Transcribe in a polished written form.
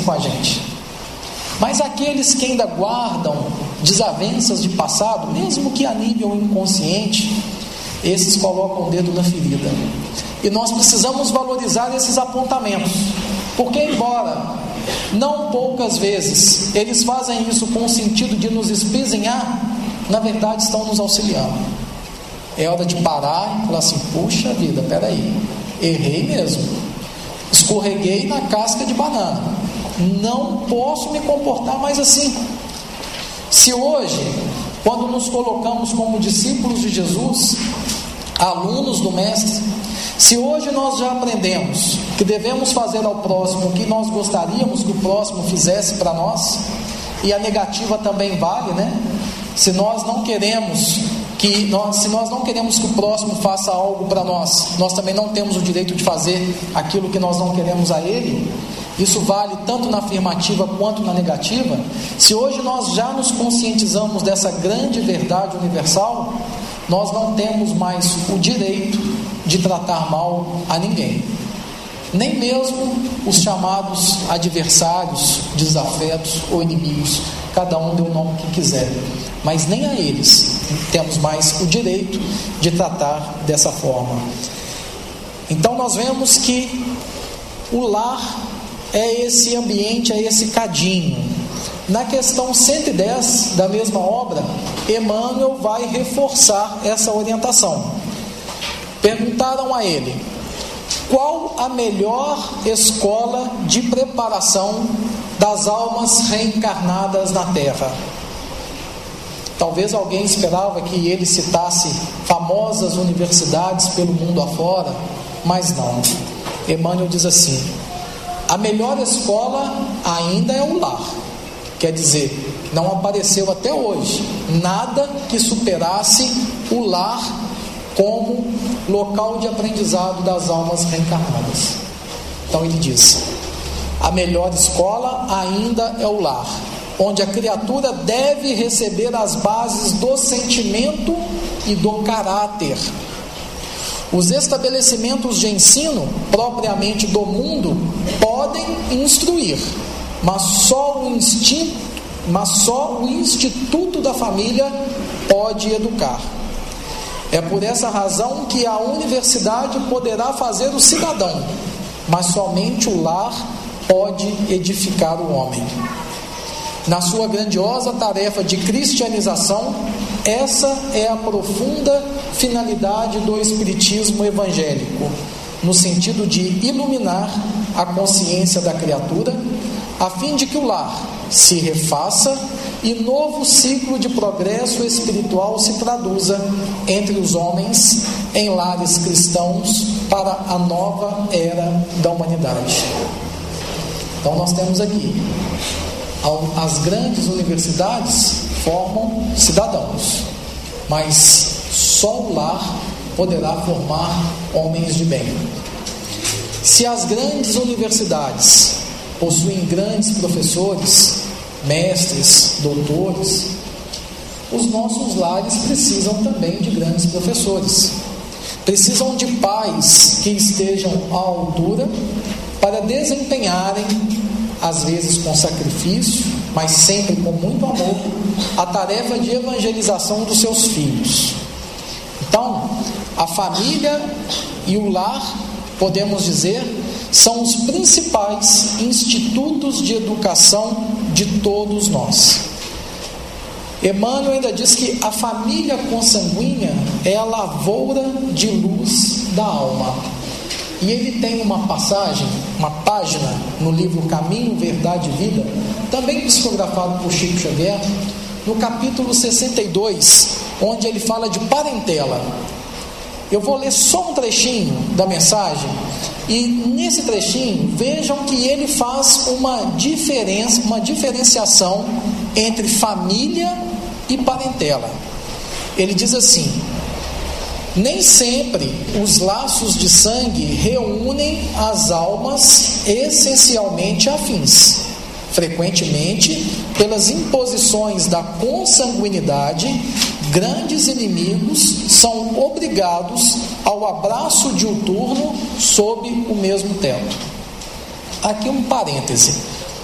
com a gente. Mas aqueles que ainda guardam desavenças de passado, mesmo que a nível inconsciente, esses colocam o dedo na ferida. E nós precisamos valorizar esses apontamentos, porque embora não poucas vezes eles fazem isso com o sentido de nos espizinhar, na verdade estão nos auxiliando. É hora de parar e falar assim: puxa vida, peraí, errei mesmo, escorreguei na casca de banana, não posso me comportar mais assim. Se hoje, quando nos colocamos como discípulos de Jesus, alunos do Mestre, se hoje nós já aprendemos que devemos fazer ao próximo o que nós gostaríamos que o próximo fizesse para nós, e a negativa também vale, né? Se nós não queremos que o próximo faça algo para nós, nós também não temos o direito de fazer aquilo que nós não queremos a ele. Isso vale tanto na afirmativa quanto na negativa. Se hoje nós já nos conscientizamos dessa grande verdade universal, nós não temos mais o direito de tratar mal a ninguém, nem mesmo os chamados adversários, desafetos ou inimigos. Cada um dê o nome que quiser, mas nem a eles temos mais o direito de tratar dessa forma. Então nós vemos que o lar é esse ambiente, é esse cadinho. Na questão 110 da mesma obra, Emmanuel vai reforçar essa orientação. Perguntaram a ele: qual a melhor escola de preparação das almas reencarnadas na Terra? Talvez alguém esperava que ele citasse famosas universidades pelo mundo afora, mas não. Emmanuel diz assim: a melhor escola ainda é o lar. Quer dizer, não apareceu até hoje nada que superasse o lar como local de aprendizado das almas reencarnadas. Então ele diz: a melhor escola ainda é o lar, onde a criatura deve receber as bases do sentimento e do caráter. Os estabelecimentos de ensino, propriamente do mundo, podem instruir, mas só o instituto da família pode educar. É por essa razão que a universidade poderá fazer o cidadão, mas somente o lar pode edificar o homem. Na sua grandiosa tarefa de cristianização, essa é a profunda finalidade do espiritismo evangélico, no sentido de iluminar a consciência da criatura, a fim de que o lar se refaça e novo ciclo de progresso espiritual se traduza entre os homens em lares cristãos para a nova era da humanidade. Então nós temos aqui: as grandes universidades formam cidadãos, mas só o lar poderá formar homens de bem. Se as grandes universidades possuem grandes professores, mestres, doutores, os nossos lares precisam também de grandes professores. Precisam de pais que estejam à altura para desempenharem, às vezes com sacrifício, mas sempre com muito amor, a tarefa de evangelização dos seus filhos. Então, a família e o lar, podemos dizer, são os principais institutos de educação de todos nós. Emmanuel ainda diz que a família consanguínea é a lavoura de luz da alma. E ele tem uma passagem, uma página no livro Caminho, Verdade e Vida, também psicografado por Chico Xavier, no capítulo 62, onde ele fala de parentela. Eu vou ler só um trechinho da mensagem, e nesse trechinho vejam que ele faz uma diferenciação entre família e parentela. Ele diz assim: nem sempre os laços de sangue reúnem as almas essencialmente afins. Frequentemente, pelas imposições da consanguinidade, grandes inimigos são obrigados ao abraço diuturno sob o mesmo teto. Aqui um parêntese.